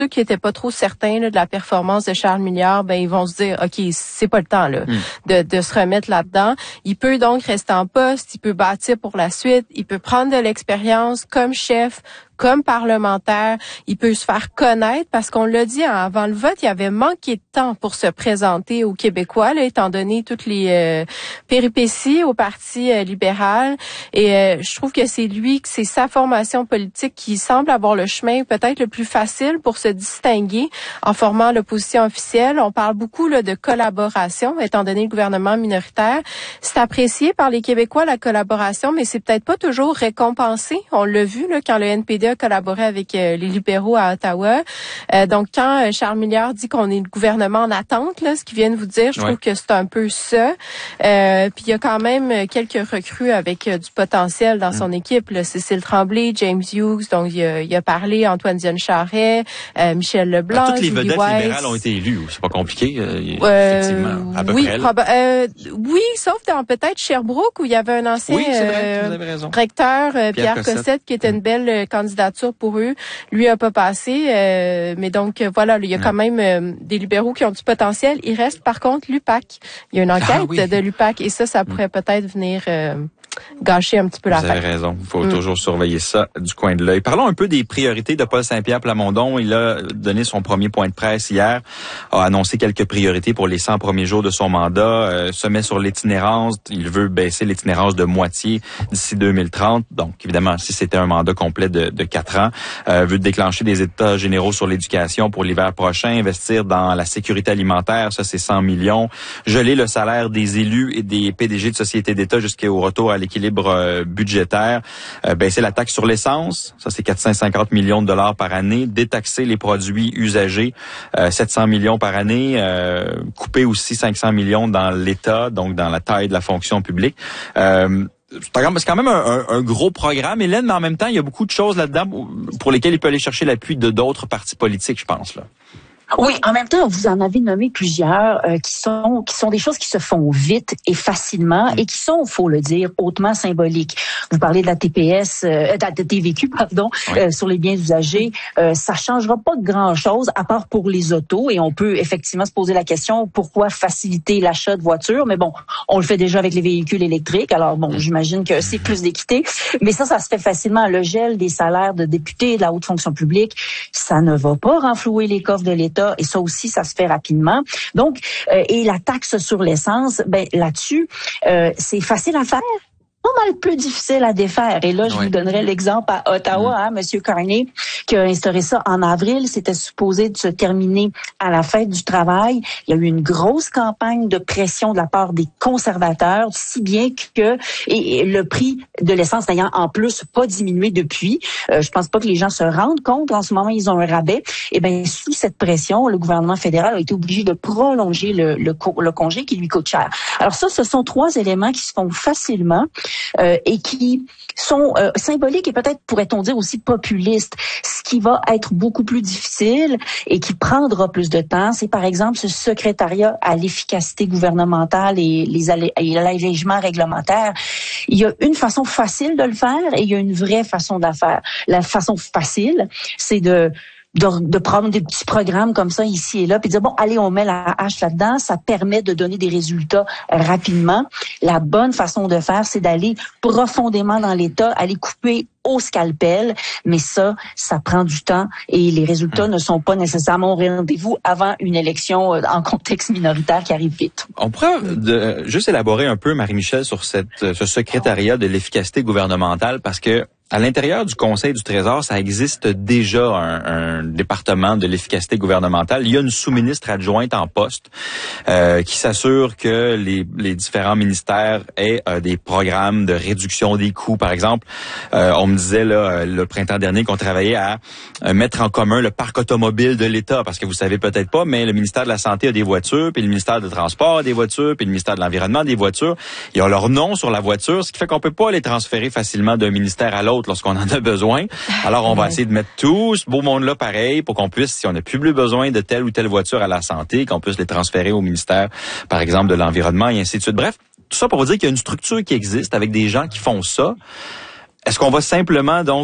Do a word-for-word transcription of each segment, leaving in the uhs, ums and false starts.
ceux qui étaient pas trop certains là, de la performance de Charles Milliard, ben ils vont se dire, ok, c'est pas le temps là mm. de, de se remettre là-dedans. Il peut donc rester en poste, il peut bâtir pour la suite, il peut prendre de l'expérience comme chef, comme parlementaire, il peut se faire connaître parce qu'on l'a dit hein, avant le vote, il avait manqué de temps pour se présenter aux Québécois, là, étant donné toutes les euh, péripéties au Parti euh, libéral. Et euh, je trouve que c'est lui, que c'est sa formation politique qui semble avoir le chemin peut-être le plus facile pour se distinguer en formant l'opposition officielle. On parle beaucoup là, de collaboration, étant donné le gouvernement minoritaire. C'est apprécié par les Québécois, la collaboration, mais c'est peut-être pas toujours récompensé. On l'a vu là, quand le N P D a collaboré avec euh, les libéraux à Ottawa. Euh, donc, quand euh, Charles Milliard dit qu'on est le gouvernement en attente, là, ce qu'il vient de vous dire, je ouais. trouve que c'est un peu ça. Euh, puis, il y a quand même quelques recrues avec euh, du potentiel dans mm. son équipe. Là. Cécile Tremblay, James Hughes, donc il a, il a parlé, Antoine Dion-Charest, euh, Michel Leblanc, ben, toutes les Julie vedettes Weiss. libérales ont été élues. C'est pas compliqué, euh, euh, effectivement, à peu oui, près. Proba- euh, oui, sauf dans peut-être Sherbrooke, où il y avait un ancien oui, c'est vrai, euh, vous avez raison. recteur, euh, Pierre, Pierre Cossette, Cossette, qui était mm. une belle euh, candidature pour eux. Lui a pas passé, euh, mais donc voilà, il y a quand même euh, des libéraux qui ont du potentiel. Il reste par contre l'U P A C. Il y a une enquête ah, oui. de l'U P A C et ça, ça pourrait mm. peut-être venir euh, gâcher un petit peu la fête. Vous avez raison. Il faut mm. toujours surveiller ça du coin de l'œil. Parlons un peu des priorités de Paul Saint-Pierre Plamondon. Il a donné son premier point de presse hier, a annoncé quelques priorités pour les cent premiers jours de son mandat, euh, se met sur l'itinérance. Il veut baisser l'itinérance de moitié d'ici deux mille trente. Donc, évidemment, si c'était un mandat complet de, de quatre ans, euh, veut déclencher des états généraux sur l'éducation pour l'hiver prochain, investir dans la sécurité alimentaire, ça c'est cent millions, geler le salaire des élus et des P D G de sociétés d'État jusqu'au retour à l'équilibre euh, budgétaire, euh, baisser la taxe sur l'essence, ça c'est quatre cent cinquante millions de dollars par année, détaxer les produits usagés, euh, sept cents millions par année, euh, couper aussi cinq cents millions dans l'État, donc dans la taille de la fonction publique. Euh, C'est quand même un, un, un gros programme, Hélène, mais en même temps, il y a beaucoup de choses là-dedans pour lesquelles il peut aller chercher l'appui de d'autres partis politiques, je pense, là. Oui, en même temps, vous en avez nommé plusieurs euh, qui sont qui sont des choses qui se font vite et facilement et qui sont, faut le dire, hautement symboliques. Vous parlez de la T P S, euh, de la T V Q, pardon, oui. euh, sur les biens usagés. Euh, ça changera pas grand-chose à part pour les autos et on peut effectivement se poser la question pourquoi faciliter l'achat de voitures. Mais bon, on le fait déjà avec les véhicules électriques. Alors bon, j'imagine que c'est plus d'équité. Mais ça, ça se fait facilement. Le gel des salaires de députés de la haute fonction publique, ça ne va pas renflouer les coffres de l'État. Et ça aussi, ça se fait rapidement. Donc, euh, et la taxe sur l'essence, ben là-dessus, euh, c'est facile à faire. Pas mal plus difficile à défaire. Et là, je oui. vous donnerai l'exemple à Ottawa, mmh. hein, Monsieur Carney, qui a instauré ça en avril. C'était supposé de se terminer à la fête du travail. Il y a eu une grosse campagne de pression de la part des conservateurs, si bien que et, et le prix de l'essence n'ayant en plus pas diminué depuis. Euh, je pense pas que les gens se rendent compte. En ce moment, ils ont un rabais. Et ben sous cette pression, le gouvernement fédéral a été obligé de prolonger le, le, le congé qui lui coûte cher. Alors ça, ce sont trois éléments qui se font facilement. Euh, et qui sont euh, symboliques et peut-être pourrait-on dire aussi populistes. Ce qui va être beaucoup plus difficile et qui prendra plus de temps, c'est par exemple ce secrétariat à l'efficacité gouvernementale et les allé- et l'allègement réglementaire. Il y a une façon facile de le faire et il y a une vraie façon de la faire. La façon facile, c'est de De, de prendre des petits programmes comme ça ici et là, puis dire, bon, allez, on met la hache là-dedans, ça permet de donner des résultats rapidement. La bonne façon de faire, c'est d'aller profondément dans l'État, aller couper au scalpel, mais ça, ça prend du temps et les résultats mmh. ne sont pas nécessairement au rendez-vous avant une élection en contexte minoritaire qui arrive vite. On pourrait de, juste élaborer un peu, Marie-Michel, sur cette, ce secrétariat de l'efficacité gouvernementale, parce que à l'intérieur du Conseil du Trésor, ça existe déjà un, un département de l'efficacité gouvernementale. Il y a une sous-ministre adjointe en poste euh, qui s'assure que les, les différents ministères aient euh, des programmes de réduction des coûts. Par exemple, euh, on me disait là le printemps dernier qu'on travaillait à euh, mettre en commun le parc automobile de l'État, parce que vous savez peut-être pas, mais le ministère de la Santé a des voitures, puis le ministère des Transports a des voitures, puis le ministère de l'Environnement a des voitures. Ils ont leur nom sur la voiture, ce qui fait qu'on peut pas les transférer facilement d'un ministère à l'autre lorsqu'on en a besoin. Alors, on va essayer de mettre tout ce beau monde-là pareil pour qu'on puisse, si on n'a plus besoin de telle ou telle voiture à la santé, qu'on puisse les transférer au ministère, par exemple, de l'Environnement et ainsi de suite. Bref, tout ça pour vous dire qu'il y a une structure qui existe avec des gens qui font ça. Est-ce qu'on va simplement, donc,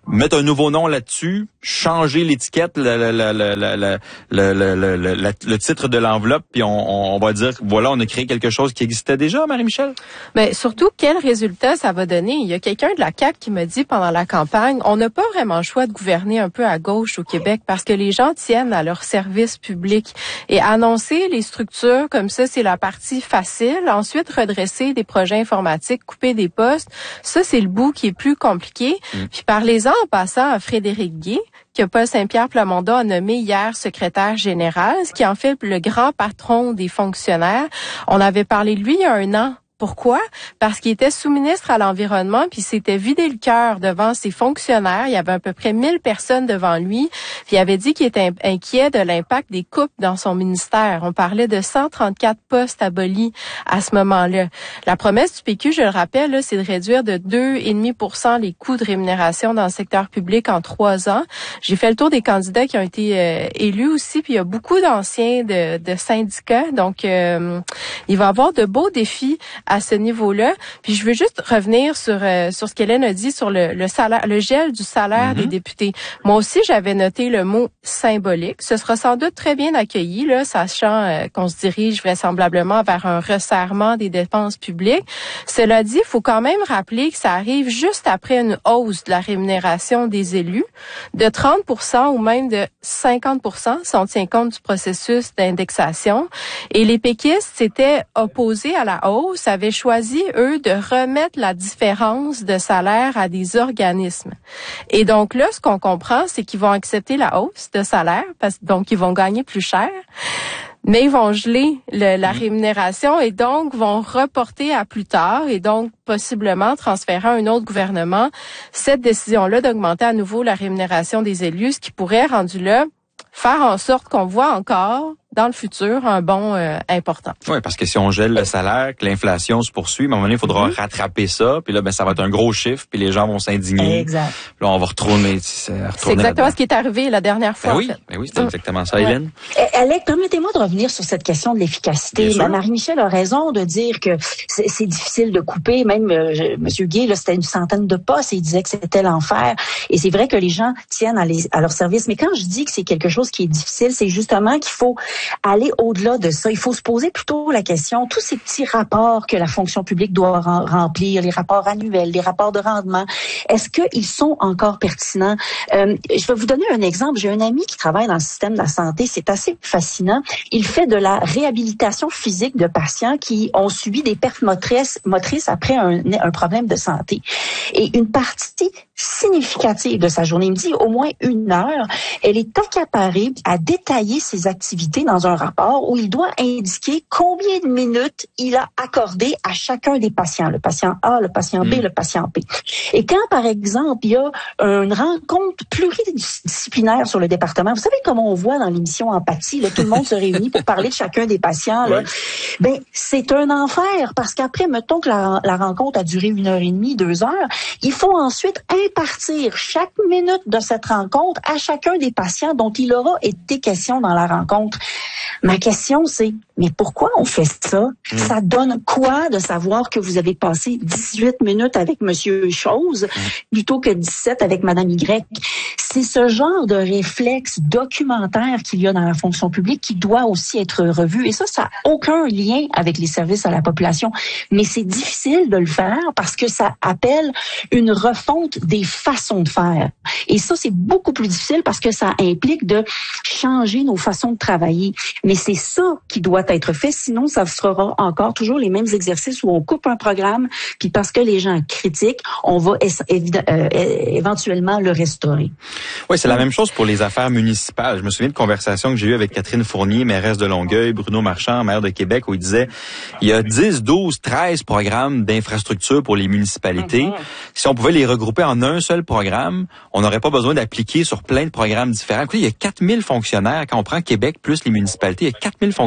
mettre un nouveau nom là-dessus, changer l'étiquette, le, le, le, le, le, le, le, le, le, le titre de l'enveloppe, puis on, on va dire, voilà, on a créé quelque chose qui existait déjà, Marie-Michel? Mais surtout, quel résultat ça va donner? Il y a quelqu'un de la C A Q qui m'a dit pendant la campagne, on n'a pas vraiment le choix de gouverner un peu à gauche au Québec parce que les gens tiennent à leur service public. Et annoncer les structures comme ça, c'est la partie facile. Ensuite, redresser des projets informatiques, couper des postes, ça, c'est le bout qui est plus compliqué. Mmh. Puis parlez-en en passant à Frédéric Guay, que Paul Saint-Pierre Plamondon a nommé hier secrétaire général, ce qui en fait le grand patron des fonctionnaires. On avait parlé de lui il y a un an. Pourquoi? Parce qu'il était sous-ministre à l'Environnement, puis il s'était vidé le cœur devant ses fonctionnaires. Il y avait à peu près mille personnes devant lui. Puis il avait dit qu'il était inquiet de l'impact des coupes dans son ministère. On parlait de cent trente-quatre postes abolis à ce moment-là. La promesse du P Q, je le rappelle, là, c'est de réduire de deux virgule cinq pour cent les coûts de rémunération dans le secteur public en trois ans. J'ai fait le tour des candidats qui ont été euh, élus aussi, puis il y a beaucoup d'anciens de, de syndicats. Donc, euh, il va y avoir de beaux défis à ce niveau-là. Puis je veux juste revenir sur euh, sur ce qu'Hélène a dit sur le, le salaire, le gel du salaire mm-hmm. des députés. Moi aussi, j'avais noté le mot symbolique. Ce sera sans doute très bien accueilli, là, sachant euh, qu'on se dirige vraisemblablement vers un resserrement des dépenses publiques. Cela dit, il faut quand même rappeler que ça arrive juste après une hausse de la rémunération des élus de trente pour cent ou même de cinquante pour cent si on tient compte du processus d'indexation. Et les péquistes s'étaient opposés à la hausse, avaient choisi, eux, de remettre la différence de salaire à des organismes. Et donc là, ce qu'on comprend, c'est qu'ils vont accepter la hausse de salaire, parce donc ils vont gagner plus cher, mais ils vont geler le, la rémunération et donc vont reporter à plus tard et donc possiblement transférer à un autre gouvernement cette décision-là d'augmenter à nouveau la rémunération des élus, ce qui pourrait, rendu là, faire en sorte qu'on voit encore dans le futur un bond euh, important. Oui, parce que si on gèle le salaire, que l'inflation se poursuit, à un moment donné, il faudra mm-hmm. rattraper ça, puis là, ben ça va être un gros chiffre, puis les gens vont s'indigner. Exact. Là, on va retourner, retourner C'est exactement là-dedans. Ce qui est arrivé la dernière fois. Ben oui, en fait. ben oui, c'était exactement ça, Hélène. Ouais. Alex, permettez-moi de revenir sur cette question de l'efficacité. Marie-Michel a raison de dire que c'est, c'est difficile de couper. Même euh, M. Guay, là, c'était une centaine de postes et il disait que c'était l'enfer. Et c'est vrai que les gens tiennent à, les, à leur service. Mais quand je dis que c'est quelque chose qui est difficile, c'est justement qu'il faut aller au-delà de ça. Il faut se poser plutôt la question, tous ces petits rapports que la fonction publique doit remplir, les rapports annuels, les rapports de rendement, est-ce qu'ils sont encore pertinents? Euh, je vais vous donner un exemple. J'ai un ami qui travaille dans le système de la santé. C'est assez fascinant. Il fait de la réhabilitation physique de patients qui ont subi des pertes motrices, motrices après un, un problème de santé. Et une partie significative de sa journée, il me dit au moins une heure, elle est accaparée à détailler ses activités dans un rapport où il doit indiquer combien de minutes il a accordé à chacun des patients, le patient A, le patient B, mmh. le patient P. Et quand, par exemple, il y a une rencontre pluridisciplinaire sur le département, vous savez comment on voit dans l'émission Empathie, là, tout le monde se réunit pour parler de chacun des patients, là, oui. ben c'est un enfer parce qu'après, mettons que la, la rencontre a duré une heure et demie, deux heures, il faut ensuite impartir chaque minute de cette rencontre à chacun des patients dont il aura été question dans la rencontre. Ma question, c'est, mais pourquoi on fait ça? Mmh. Ça donne quoi de savoir que vous avez passé dix-huit minutes avec Monsieur Chose mmh. plutôt que dix-sept avec Madame Y? C'est ce genre de réflexe documentaire qu'il y a dans la fonction publique qui doit aussi être revu. Et ça, ça n'a aucun lien avec les services à la population. Mais c'est difficile de le faire parce que ça appelle une refonte des façons de faire. Et ça, c'est beaucoup plus difficile parce que ça implique de changer nos façons de travailler. Mais c'est ça qui doit être fait, sinon ça sera encore toujours les mêmes exercices où on coupe un programme, puis parce que les gens critiquent, on va évi- euh, éventuellement le restaurer. Oui, c'est la même chose pour les affaires municipales. Je me souviens de conversations que j'ai eues avec Catherine Fournier, mairesse de Longueuil, Bruno Marchand, maire de Québec, où il disait il y a dix, douze, treize programmes d'infrastructure pour les municipalités. Mm-hmm. Si on pouvait les regrouper en un seul programme, on n'aurait pas besoin d'appliquer sur plein de programmes différents. Écoutez, il y a quatre mille fonctionnaires, quand on prend Québec plus les municipalités, il y a quatre mille fonctionnaires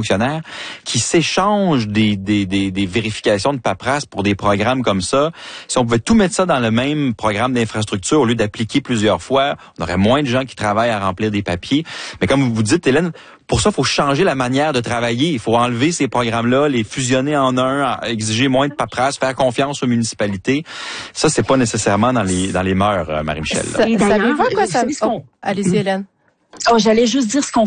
qui s'échangent des, des, des, des vérifications de paperasse pour des programmes comme ça. Si on pouvait tout mettre ça dans le même programme d'infrastructure au lieu d'appliquer plusieurs fois, on aurait moins de gens qui travaillent à remplir des papiers. Mais comme vous dites, Hélène, pour ça, il faut changer la manière de travailler. Il faut enlever ces programmes-là, les fusionner en un, exiger moins de paperasse, faire confiance aux municipalités. Ça, c'est pas nécessairement dans les dans les mœurs, Marie-Michel. Savez-vous quoi ça... Oh, allez-y, Hélène. Oh, j'allais juste dire ce qu'on